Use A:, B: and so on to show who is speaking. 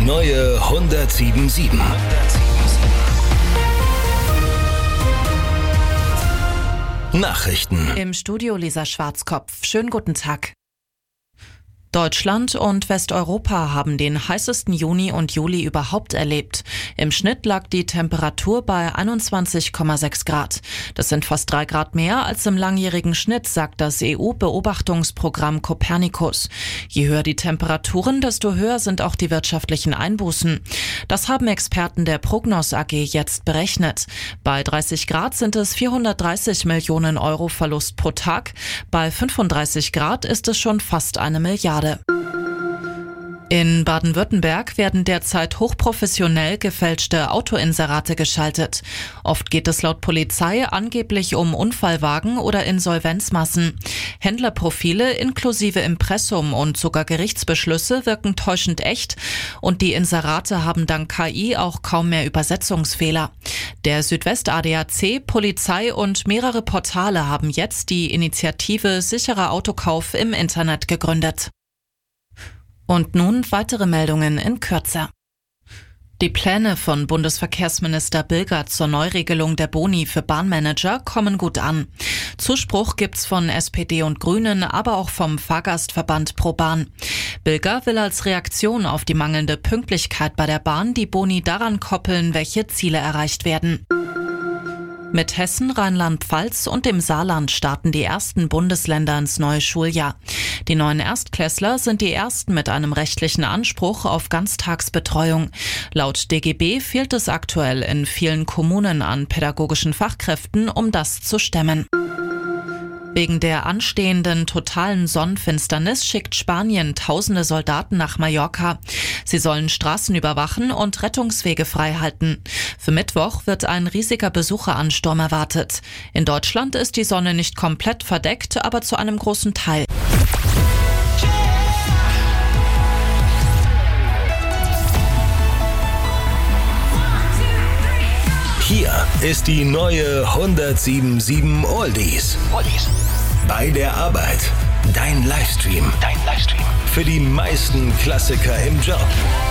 A: neue 107.7. Nachrichten.
B: Im Studio Lisa Schwarzkopf. Schönen guten Tag. Deutschland und Westeuropa haben den heißesten Juni und Juli überhaupt erlebt. Im Schnitt lag die Temperatur bei 21,6 Grad. Das sind fast 3 Grad mehr als im langjährigen Schnitt, sagt das EU-Beobachtungsprogramm Copernicus. Je höher die Temperaturen, desto höher sind auch die wirtschaftlichen Einbußen. Das haben Experten der Prognos AG jetzt berechnet. Bei 30 Grad sind es 430 Millionen Euro Verlust pro Tag. Bei 35 Grad ist es schon fast 1 Milliarde. In Baden-Württemberg werden derzeit hochprofessionell gefälschte Autoinserate geschaltet. Oft geht es laut Polizei angeblich um Unfallwagen oder Insolvenzmassen. Händlerprofile inklusive Impressum und sogar Gerichtsbeschlüsse wirken täuschend echt und die Inserate haben dank KI auch kaum mehr Übersetzungsfehler. Der Südwest-ADAC, Polizei und mehrere Portale haben jetzt die Initiative Sicherer Autokauf im Internet gegründet. Und nun weitere Meldungen in Kürze. Die Pläne von Bundesverkehrsminister Bilger zur Neuregelung der Boni für Bahnmanager kommen gut an. Zuspruch gibt's von SPD und Grünen, aber auch vom Fahrgastverband ProBahn. Bilger will als Reaktion auf die mangelnde Pünktlichkeit bei der Bahn die Boni daran koppeln, welche Ziele erreicht werden. Mit Hessen, Rheinland-Pfalz und dem Saarland starten die ersten Bundesländer ins neue Schuljahr. Die neuen Erstklässler sind die ersten mit einem rechtlichen Anspruch auf Ganztagsbetreuung. Laut DGB fehlt es aktuell in vielen Kommunen an pädagogischen Fachkräften, um das zu stemmen. Wegen der anstehenden totalen Sonnenfinsternis schickt Spanien tausende Soldaten nach Mallorca. Sie sollen Straßen überwachen und Rettungswege freihalten. Für Mittwoch wird ein riesiger Besucheransturm erwartet. In Deutschland ist die Sonne nicht komplett verdeckt, aber zu einem großen Teil.
A: Hier ist die neue 107.7 Oldies. Bei der Arbeit. Dein Livestream. Für die meisten Klassiker im Job.